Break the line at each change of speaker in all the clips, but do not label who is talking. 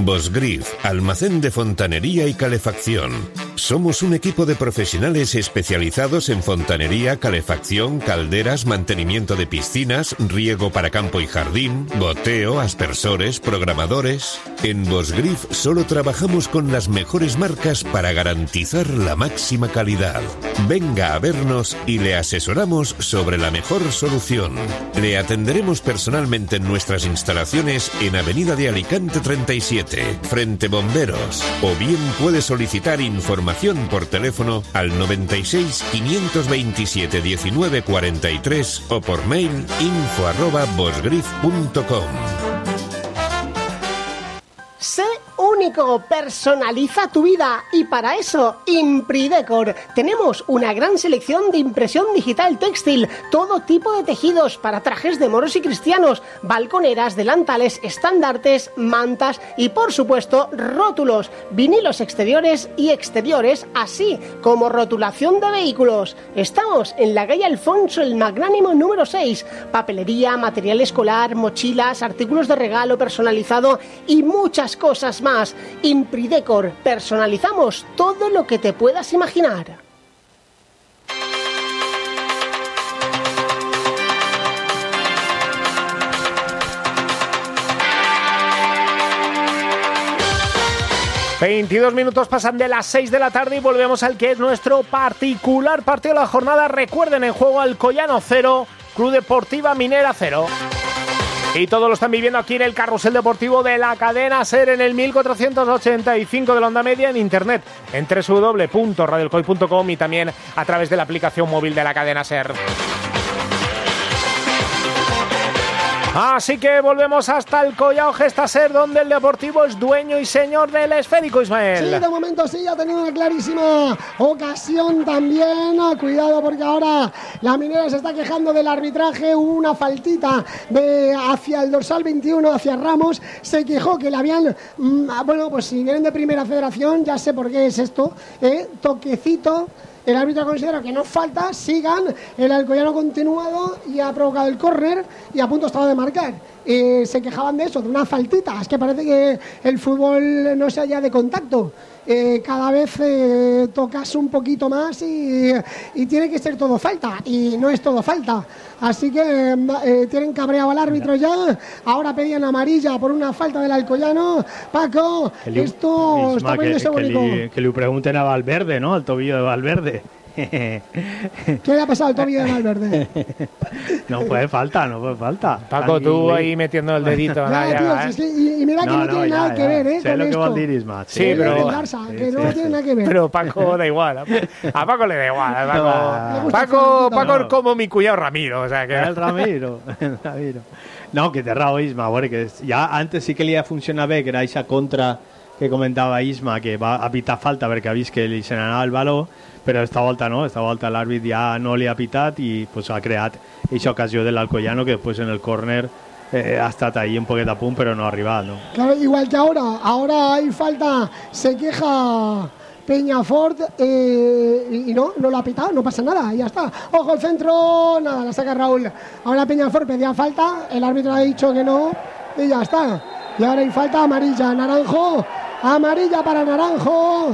Bosgrif, almacén de fontanería y calefacción. Somos un equipo de profesionales especializados en fontanería, calefacción, calderas, mantenimiento de piscinas, riego para campo y jardín, goteo, aspersores, programadores. En Bosgrif solo trabajamos con las mejores marcas para garantizar la máxima calidad. Venga a vernos y le asesoramos sobre la mejor solución. Le atenderemos personalmente en nuestras instalaciones en Avenida de Alicante 37, frente Bomberos. O bien puede solicitar información por teléfono al 96 527 19 43 o por mail info@bosgrif.com.
Sé único, personaliza tu vida y para eso Impridecor. Tenemos una gran selección de impresión digital textil, todo tipo de tejidos para trajes de moros y cristianos, balconeras, delantales, estandartes, mantas y por supuesto rótulos, vinilos exteriores y exteriores, así como rotulación de vehículos. Estamos en la calle Alfonso el Magnánimo número 6, papelería, material escolar, mochilas, artículos de regalo personalizado y muchas cosas más. Impridecor, personalizamos todo lo que te puedas imaginar. ...22 pasan de las 6 de la tarde y volvemos al que es nuestro particular partido de la jornada. Recuerden, en juego Alcoyano 0, Club Deportiva Minera 0. Y todo lo están viviendo aquí en el carrusel deportivo de la cadena SER en el 1485 de la onda media, en internet en www.radioalcoy.com y también a través de la aplicación móvil de la cadena SER. Así que volvemos hasta el Collao Gesta SER, donde el Deportivo es dueño y señor del esférico, Ismael.
Sí, de momento sí, ha tenido una clarísima ocasión también. Cuidado porque ahora la Minera se está quejando del arbitraje. Hubo una faltita hacia el dorsal 21, hacia Ramos. Se quejó que le habían... bueno, pues si vienen de Primera Federación, ya sé por qué es esto. Toquecito. El árbitro considera que no falta, sigan, el Alcoyano continuado y ha provocado el córner y a punto estaba de marcar. Se quejaban de eso, de una faltita. Es que parece que el fútbol no se halla de contacto. Cada vez tocas un poquito más y tiene que ser todo falta, y no es todo falta. Así que tienen cabreado al árbitro ya. Ahora pedían amarilla por una falta del Alcoyano. Paco, esto está poniéndose bonito.
Que le pregunten a Valverde, ¿no? Al tobillo de Valverde.
¿Qué le ha pasado al tobillo de Valverde?
No puede falta.
Paco, tú ahí metiendo el dedito.
Y mira que no tiene nada que ver,
sé
con
lo que
esto.
va a decir Isma.
Sí, pero...
que no tiene nada que ver.
Pero Paco da igual. A Paco le da igual. Paco es como mi cuñado Ramiro. O sea, que...
El Ramiro. No, que té raó Isma, que ja antes sí que li ha funcionat bé, que era aquesta contra que comentava Isma, que va a pitar falta perquè ha vist que li se n'anava el baló, però esta volta no, esta volta l'àrbit ja no li ha pitat i pues, ha creat aquesta ocasió de l'Alcoyano que después en el córner ha estat ahí un poquet a punt però no ha arribat, ¿no?
Claro, igual que ahora hay falta, se queja Peñafort y no lo ha pitado, no pasa nada, ya está. Ojo el centro, nada, la saca Raúl. Ahora Peñafort pedía falta, el árbitro ha dicho que no y ya está. Y ahora hay falta amarilla, Naranjo, amarilla para Naranjo,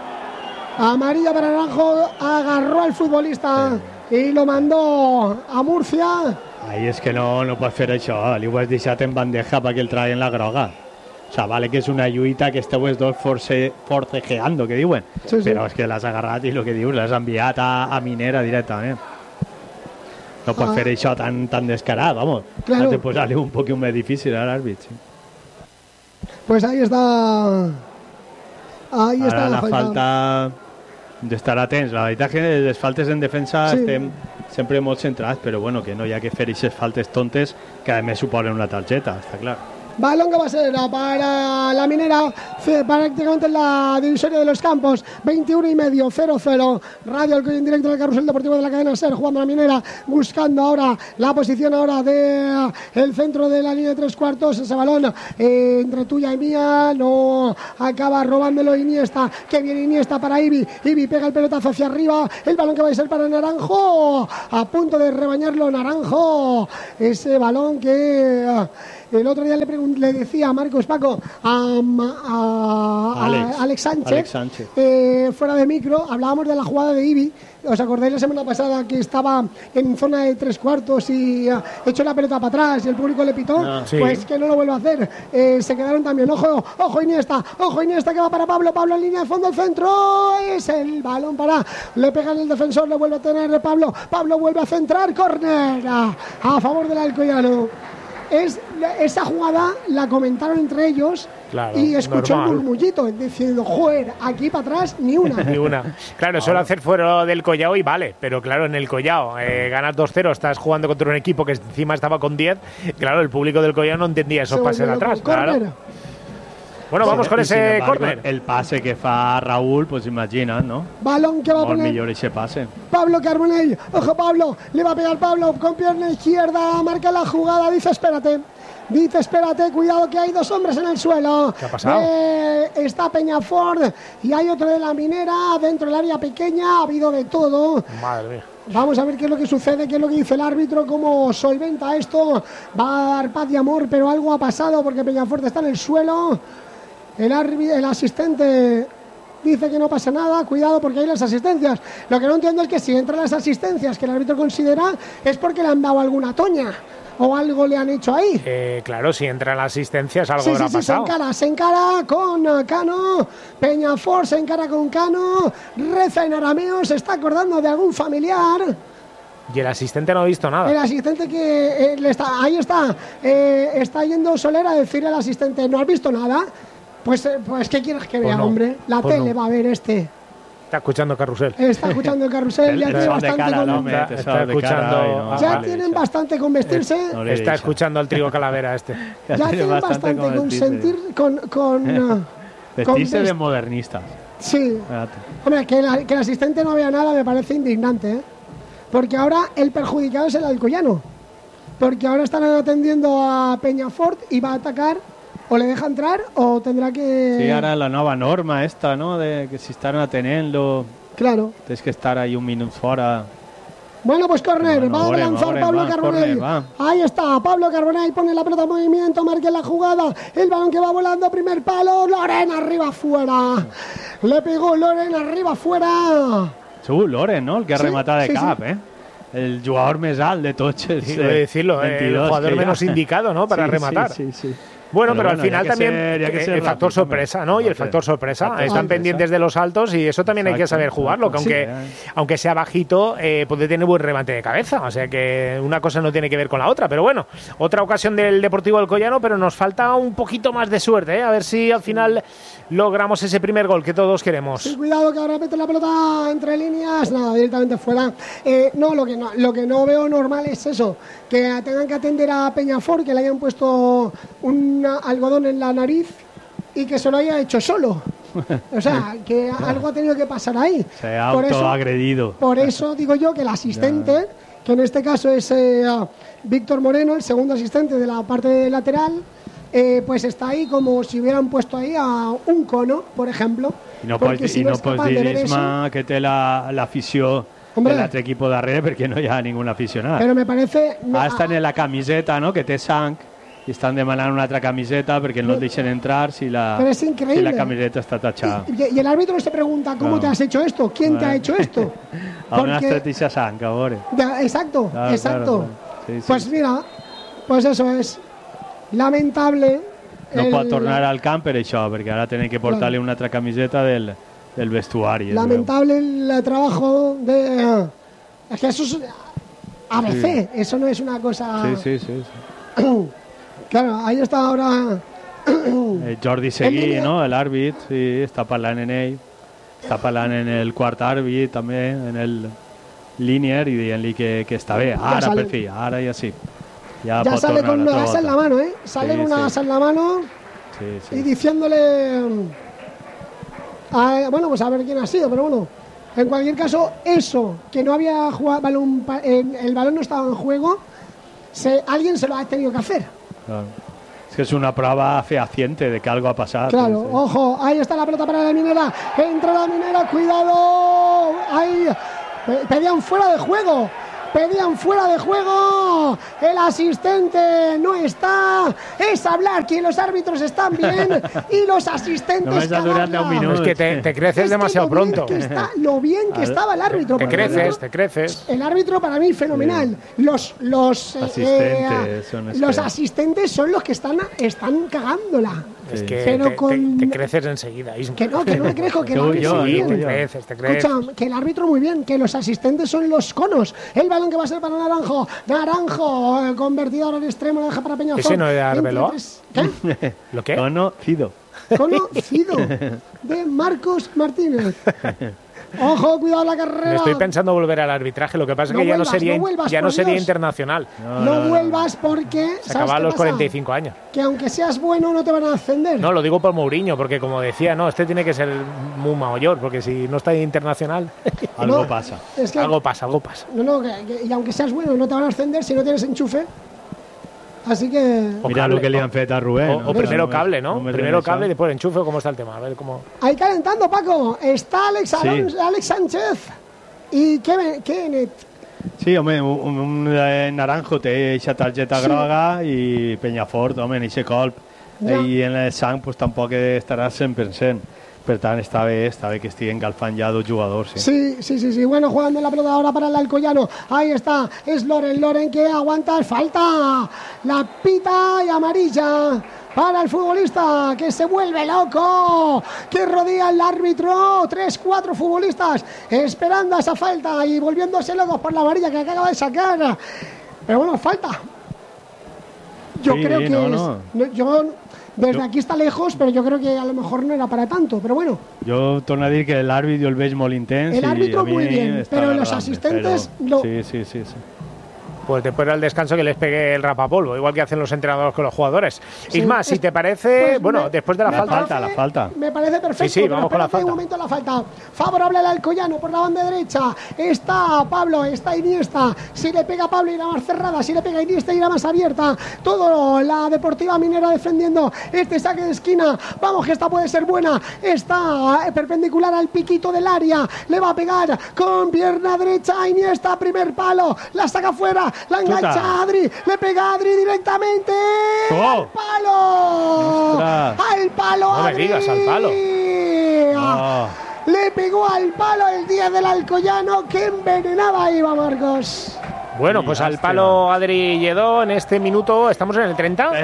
agarró al futbolista y lo mandó a Murcia.
Ahí es que no pots fer això, li ho has deixat en bandeja perquè el traien la groga. O sea, vale que és una lluita que esteu els dos forcejeando, que diuen, sí. Però és que l'has agarrat i el que dius, l'has enviat a Minera directament. No pots fer això tan descarat, vamos.
Claro.
Has de posar-li un poquito més difícil a l'àrbit, sí.
Pues ahí está
la falta d'estar atents. La veritat que les faltes en defensa estem sempre molt centrats, però bueno, que no hi ha que fer aquestes faltes tontes que a més suponen una targeta, està clar.
Balón que va a ser para la Minera, prácticamente en la divisoria de los campos. 21:30, 0-0. Radio Alcoy en directo del carrusel deportivo de la cadena SER, jugando la Minera, buscando ahora la posición ahora de el centro de la línea de 3/4. Ese balón entre tuya y mía, no acaba robándolo Iniesta. Que viene Iniesta para Ibi. Ibi pega el pelotazo hacia arriba. El balón que va a ser para Naranjo. A punto de rebañarlo Naranjo. Ese balón que El otro día le decía a Marcos Paco, a Alex Sánchez, fuera de micro, hablábamos de la jugada de Ibi. ¿Os acordáis la semana pasada que estaba en zona de 3/4 y echó la pelota para atrás y el público le pitó? No, sí. Pues que no lo vuelva a hacer. Se quedaron también. Ojo Iniesta que va para Pablo en línea de fondo, el centro, es el balón para, le pega en el defensor, le vuelve a tener Pablo vuelve a centrar, córner a favor del Alcoyano. Esa jugada la comentaron entre ellos, claro, y escuchó un murmullito diciendo, joder, aquí para atrás ni una.
Ni una. Claro, solo hacer fuera del Collao y vale, pero claro, en el Collao ganas 2-0, estás jugando contra un equipo que encima estaba con 10, claro, el público del Collao no entendía esos pases de atrás. Claro. Bueno, vamos con ese córner.
El pase que fa Raúl, pues imagina, ¿no?
Balón que va a poner.
Mejor ese pase.
Pablo Carbonell. Ojo, Pablo. Le va a pegar Pablo con pierna izquierda. Marca la jugada. Dice, espérate, cuidado que hay 2 hombres en el suelo.
¿Qué ha pasado?
Está Peñafort y hay otro de la Minera dentro del área pequeña. Ha habido de todo.
Madre mía.
Vamos a ver qué es lo que sucede, qué es lo que dice el árbitro, cómo solventa esto. Va a dar paz y amor, pero algo ha pasado porque Peñafort está en el suelo. El asistente dice que no pasa nada, cuidado porque hay las asistencias. Lo que no entiendo es que si entran las asistencias que el árbitro considera es porque le han dado alguna toña o algo le han hecho ahí.
Claro, si entran las asistencias algo habrá pasado.
Se encara con Cano, Peñafort se encara con Cano, reza en arameo, se está acordando de algún familiar.
Y el asistente no ha visto nada.
El asistente que ahí está yendo Soler a decirle al asistente, ¿no has visto nada? Pues ¿qué quieres que vea, hombre? La tele va a ver Está
escuchando Carrusel.
Está escuchando el Carrusel, ya tiene bastante tienen bastante con vestirse.
Está escuchando al Trigo Calavera
Ya tienen bastante con sentir con
vestirse de modernistas.
Sí. Hombre, que el asistente no vea nada me parece indignante, ¿eh? Porque ahora el perjudicado es el Alcoyano. Porque ahora están atendiendo a Peñafort y va a atacar. O le deja entrar o tendrá que...
Sí, ahora la nueva norma esta, ¿no? De que si están atendiendo...
Claro.
Tienes que estar ahí un minuto fuera.
Bueno, pues córner. Va a lanzar Pablo Carbonell. Ahí está, Pablo Carbonell pone la pelota en movimiento, marca la jugada. El balón que va volando, primer palo. Loren arriba afuera. Le pegó Loren arriba afuera.
Loren, ¿no? El que remata de cap, ¿eh? El jugador més alt de tots.
Sí, voy a decirlo, el jugador menos indicado, ¿no? Para rematar.
Sí.
Bueno, pero al final también el factor sorpresa, ¿no? Y el factor sorpresa. Están pendientes de los altos y eso también hay que saber jugarlo, que aunque sea bajito, puede tener buen remate de cabeza. O sea que una cosa no tiene que ver con la otra. Pero bueno, otra ocasión del Deportivo Alcoyano, pero nos falta un poquito más de suerte, ¿eh? A ver si al final logramos ese primer gol que todos queremos.
Sí, cuidado que ahora mete la pelota entre líneas, nada, directamente fuera. Lo que no veo normal es eso, que tengan que atender a Peñafort, que le hayan puesto un algodón en la nariz y que se lo haya hecho solo. O sea, que algo ha tenido que pasar ahí.
Se ha autoagredido.
Por eso digo yo que el asistente, que en este caso es Víctor Moreno, el segundo asistente de la parte lateral, pues está ahí como si hubieran puesto ahí a un cono, por ejemplo.
I no pots dir, Isma, que té l'afició de l'altre equip darrere perquè no hi ha ningú aficionat.
Però me parece...
estan en la camiseta, no?, que té sang, i estan demanant una altra camiseta perquè no el deixen entrar si la camiseta está tachada.
Y el árbitro se pregunta, ¿cómo te has hecho esto? ¿Quién te ha hecho esto?
On has tret aquesta sang, a veure.
Exacto.
Claro. Sí.
Pues mira, pues eso es lamentable.
No pot tornar al camp per això, perquè ara tenen que portar-li una altra camiseta del vestuari.
Lamentable el trabajo de... Es que eso es ABC, eso no es una cosa...
Sí.
Claro, ahí está ahora...
Jordi Seguí, no?, l'àrbit, sí, està parlant en ell. Està parlant en el quart àrbit, també, en el línier, i dient-li que està bé. Ara, per fi, ara ja sí. Ya
sale con una asa en la mano, ¿eh? Sale con una asa en la mano y diciéndole... bueno, pues a ver quién ha sido, pero bueno. En cualquier caso, eso, que no había jugado balón, el balón no estaba en juego, alguien se lo ha tenido que hacer.
Claro. Es que es una prueba fehaciente de que algo ha pasado.
Claro, sí. Ojo, ahí está la pelota para la Minera. Entra la Minera, cuidado. Ahí pedían fuera de juego. pedían fuera de juego, el asistente no está, es hablar que los árbitros están bien y los asistentes
es que te creces demasiado pronto.
Lo bien que estaba el árbitro.
Te creces.
El árbitro para mí fenomenal. Los asistentes son los que están cagándola.
Es que
pero
te creces enseguida, Isma.
Que no me crezco, que no,
te creces.
Escucha, que el árbitro muy bien, que los asistentes son los conos. El balón que va a ser para Naranjo, convertidor al extremo, lo deja para Peñafort.
¿Ese no era Arbeloa?
¿Qué?
¿Lo qué?
Conocido
de Marcos Martínez. Ojo, cuidado la carrera.
Me estoy pensando volver al arbitraje, lo que pasa es que ya no sería internacional.
No vuelvas porque
se acaba a los 45 años.
Que aunque seas bueno no te van a ascender.
No, lo digo por Mourinho, porque como decía, este tiene que ser muy mayor, porque si no está internacional
algo pasa.
Es que,
algo pasa.
Y aunque seas bueno no te van a ascender si no tienes enchufe. Así que...
Mira lo que le han feito a Rubén.
O primero cable, ¿no? Primero cable y después enchufe. ¿Cómo está el tema? A ver cómo...
Ahí calentando, Paco. Está Alex Sánchez y Kenneth.
Sí, home, un Naranjo té eixa targeta groga i Peñafort, home, en eixe colp. I en el sang pues, tampoc estarà 100%. Per tant, està bé que estiguen galfant ja dos jugadors.
Sí. Bueno, jugando la pelota ahora para el Alcoyano. Ahí está, es Loren que aguanta, falta. La pita y amarilla para el futbolista que se vuelve loco, que rodea al árbitro. 3-4 futbolistas esperando esa falta y volviéndose locos por la amarilla que acaba de sacar. Pero bueno, falta. Yo creo que desde aquí está lejos, pero yo creo que a lo mejor no era para tanto, pero bueno.
Jo torno a dir que l'àrbit jo el veig molt intens.
El árbitro muy bien, pero los asistentes no.
Sí.
Pues después del descanso que les pegue el rapapolvo, igual que hacen los entrenadores con los jugadores. Sí, Isma, si te parece, después de la falta.
Me parece perfecto.
Sí, vamos con la falta.
Un momento la falta. Favorable al Alcoyano por la banda derecha. Está Pablo, está Iniesta. Si le pega a Pablo irá más cerrada, si le pega a Iniesta irá más abierta. Todo la Deportiva Minera defendiendo este saque de esquina. Vamos que esta puede ser buena. Está perpendicular al piquito del área. Le va a pegar con pierna derecha a Iniesta, primer palo. La saca fuera. La engancha a Adri, le pega a Adri directamente al palo. Al palo,
no me digas, al palo.
Le pegó al palo el 10 del Alcoyano, que envenenaba iba Marcos.
Bueno, pues al palo Adri Lledó en este minuto, estamos en el 30.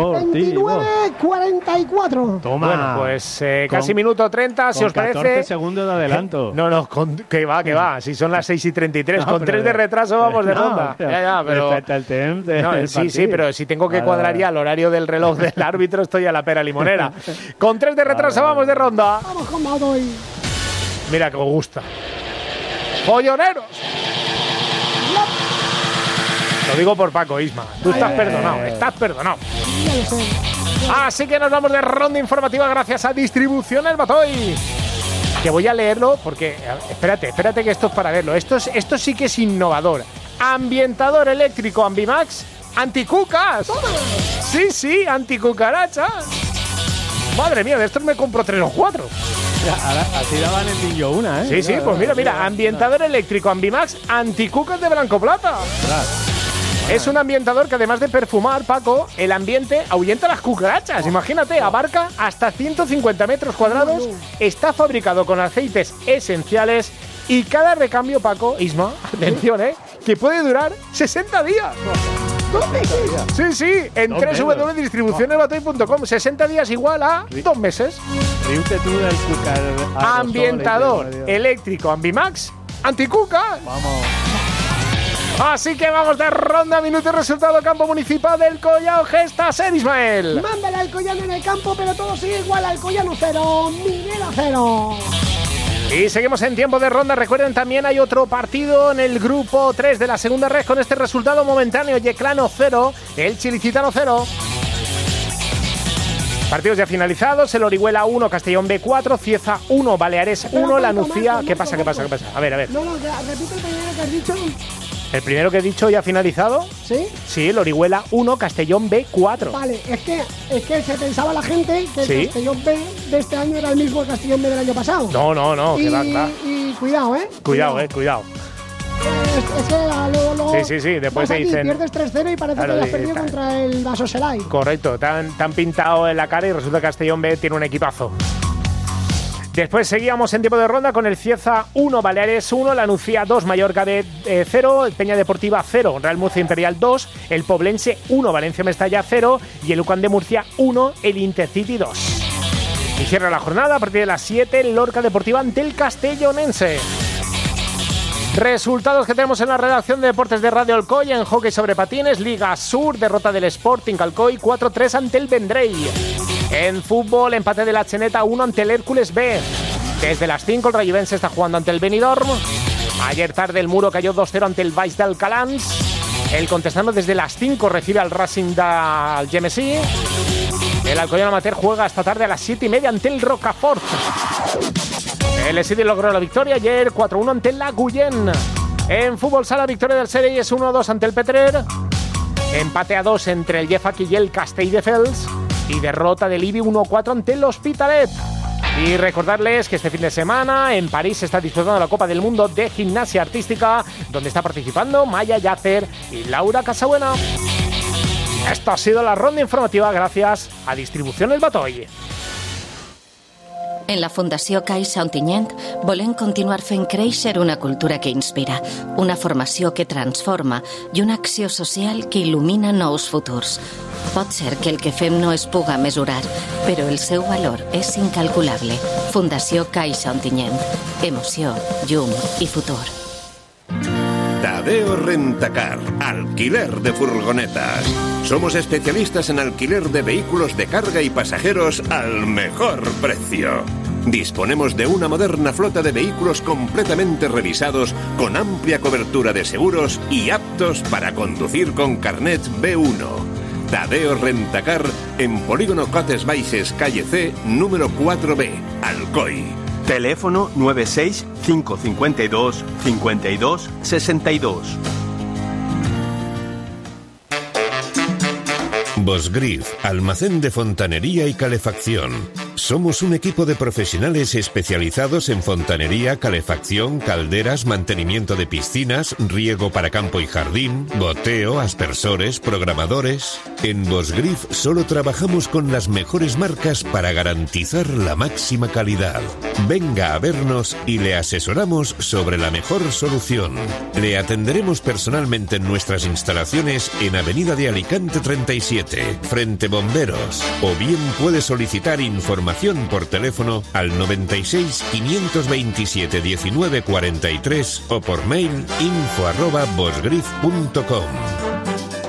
29-44.
Toma.
Bueno, pues casi minuto 30, si os parece.
14 segundos de adelanto.
No, que va. Si son las 6:33, con 3 de retraso vamos de ronda. Pero
el tiempo
sí, pero si tengo que cuadrar ya el horario del reloj del árbitro, estoy a la pera limonera. Con 3 de retraso vamos de ronda.
Vamos con Badoy.
Mira que os gusta. ¡Folloneros! Lo digo por Paco, Isma. Tú estás perdonado. Así que nos vamos de ronda informativa gracias a Distribuciones Batoy. Que voy a leerlo porque... Espérate que esto es para verlo. Esto sí que es innovador. Ambientador eléctrico Ambimax anticucas. Sí, anticucarachas. Madre mía, de estos me compro 3 o 4.
Ahora, así daban el niño una, ¿eh?
Sí, pues mira. Ambientador eléctrico Ambimax anticucas de Blanco Plata. Es un ambientador que además de perfumar, Paco, el ambiente ahuyenta las cucarachas. Imagínate, abarca hasta 150 metros cuadrados, está fabricado con aceites esenciales y cada recambio, Paco, Isma, atención, que puede durar 60 días.
2 meses.
Sí, en www.distribucionesbatoy.com. 60 días igual a 2 meses.
Ríete tú del cucar.
Ambientador eléctrico Ambimax anticuca.
Vamos.
Así que vamos de ronda, minuto y resultado. Campo municipal del Collao, gesta ser Ismael.
Mándale al Alcoyano en el campo, pero todo sigue igual. Alcoyano 0, Minera 0.
Y seguimos en tiempo de ronda. Recuerden, también hay otro partido en el grupo 3 de la segunda red con este resultado momentáneo. Yeclano 0, el Chilicitano 0. Partidos ya finalizados. El Orihuela 1, Castellón B 4, Cieza 1, Baleares 1, La Nucía... ¿Qué pasa? A ver.
No, repite el primero que has dicho.
¿El primero que he dicho ya finalizado?
¿Sí?
Sí, el Orihuela 1, Castellón B 4.
Vale, es que se pensaba la gente que el Castellón B de este año era el mismo Castellón B del año pasado.
No, que va.
Y cuidado,
Cuidado.
Es que
Sí, después te dicen...
Pierdes 3-0 y parece que has perdido contra el Vasoselay.
Correcto, te han pintado en la cara y resulta que Castellón B tiene un equipazo. Después seguíamos en tiempo de ronda con el Cieza 1, Baleares 1, la Nucía 2, Mallorca B 0, Peña Deportiva 0, Real Murcia Imperial 2, el Poblense 1, Valencia Mestalla 0 y el UCAM de Murcia 1, el Intercity 2. Y cierra la jornada a partir de las 7, el Lorca Deportiva ante el Castellonense. Resultados que tenemos en la redacción de Deportes de Radio Alcoy. En hockey sobre patines, Liga Sur, derrota del Sporting Alcoy 4-3 ante el Vendrell. En fútbol, empate de la Cheneta 1 ante el Hércules B. Desde las 5 el Rayovense está jugando ante el Benidorm. Ayer tarde el Muro cayó 2-0 ante el Valls d'Alcalans. El Contestano desde las 5 recibe al Racing del Gemesí. El Alcoyano Amateur juega esta tarde a las 7:30 ante el Rocafort. El Esidi logró la victoria ayer 4-1 ante la Guyen. En fútbol sala, victoria del Sereyes 1-2 ante el Petrer. Empate a 2 entre el Jeffak y el Castelldefels. Y derrota del IBI 1-4 ante el Hospitalet. Y recordarles que este fin de semana en París se está disputando la Copa del Mundo de Gimnasia Artística, donde está participando Maya Yacer y Laura Casabuena. Esto ha sido la ronda informativa gracias a Distribución El Batoy.
En la Fundació Caixa Ontinyent volem continuar fent créixer una cultura que inspira, una formació que transforma i una acció social que il·lumina nous futurs. Pot ser que el que fem no es puga mesurar, però el seu valor és incalculable. Fundació Caixa Ontinyent. Emoció, llum i futur.
Tadeo Rentacar, alquiler de furgonetas. Somos especialistas en alquiler de vehículos de carga y pasajeros al mejor precio. Disponemos de una moderna flota de vehículos completamente revisados, con amplia cobertura de seguros y aptos para conducir con carnet B1. Tadeo Rentacar en Polígono Cotes Baixes, calle C, número 4B, Alcoy.
Teléfono 96 552 52 62.
Bosgrif, almacén de fontanería y calefacción. Somos un equipo de profesionales especializados en fontanería, calefacción, calderas, mantenimiento de piscinas, riego para campo y jardín, goteo, aspersores, programadores. En Bosgrif solo trabajamos con las mejores marcas para garantizar la máxima calidad. Venga a vernos y le asesoramos sobre la mejor solución. Le atenderemos personalmente en nuestras instalaciones en Avenida de Alicante 37, frente Bomberos, o bien puede solicitar información por teléfono al 96 527 19 43 o por mail info@bosgrif.com.